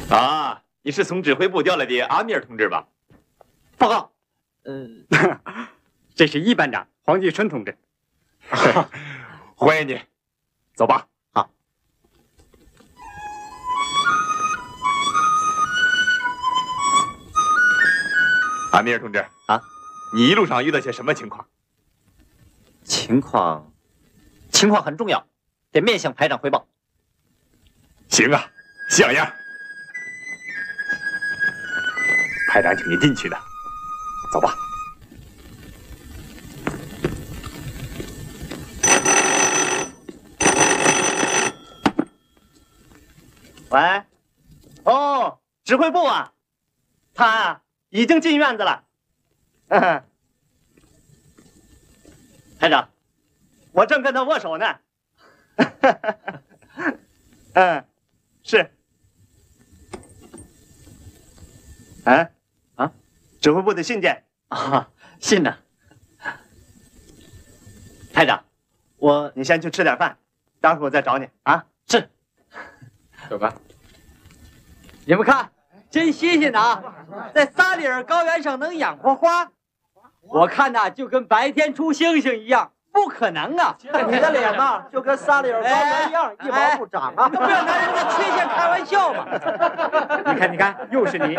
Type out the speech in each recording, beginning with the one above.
啊，你是从指挥部调来的阿米尔同志吧？ 报告。 这是一班长黄继春同志。 欢迎你，走吧。 好。 阿米尔同志啊， 你一路上遇到些什么情况？ 情况很重要，得面向排长汇报。 行啊，像样。排长请您进去的，走吧。 喂，哦，指挥部啊，他啊已经进院子了。排长，我正跟他握手呢。是。指挥部的信件啊，信呢？ 排长，你先去吃点饭，待会儿我再找你啊。 是。 走吧。 你们看，真新鲜呐！在萨里尔高原上能养活花，我看呐就跟白天出星星一样，不可能啊！ 你的脸呐，就跟萨里尔高原一样，一毛不长啊！ 不要拿人的缺陷开玩笑嘛！ 你看，又是你。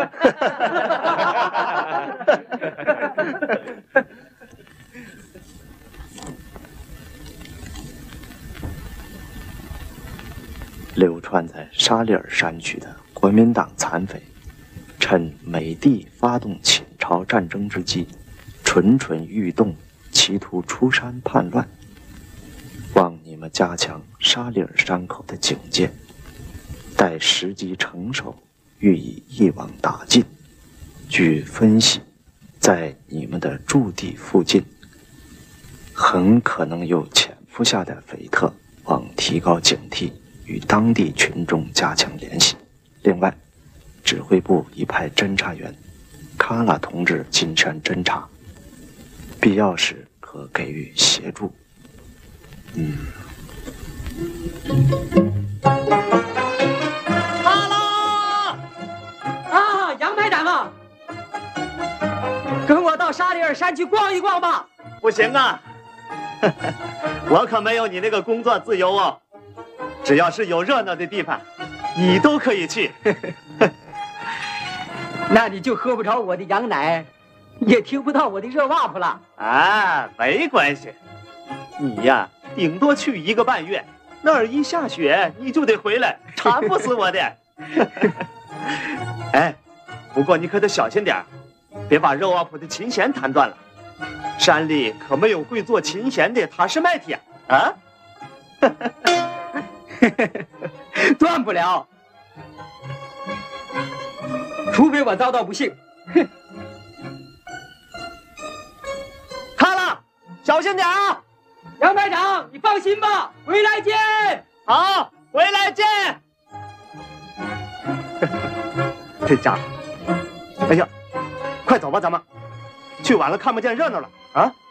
流窜在沙里尔山区的国民党残匪，趁美帝发动侵朝战争之际，蠢蠢欲动，企图出山叛乱。望你们加强沙里尔山口的警戒，待时机成熟，予以一网打尽。据分析，在你们的驻地附近，很可能有潜伏下的匪特，望提高警惕，与当地群众加强联系。另外，指挥部已派侦查员卡拉同志进山侦查，必要时可给予协助。 哈喽！啊，杨排长啊，跟我到沙里尔山去逛一逛吧。 不行啊，我可没有你那个工作自由哦。只要是有热闹的地方，你都可以去。 那你就喝不着我的羊奶，也听不到我的热瓦普了。 啊，没关系，你呀，顶多去1个半月，那儿一下雪你就得回来，馋不死我的。哎，不过你可得小心点，别把热瓦普的琴弦弹断了。山里可没有会做琴弦的塔什麦提啊。 断不了，除非我遭到不幸。 卡拉，小心点啊！ 杨排长，你放心吧，回来见。 好，回来见。这家伙，哎呀，快走吧，咱们去晚了看不见热闹了啊！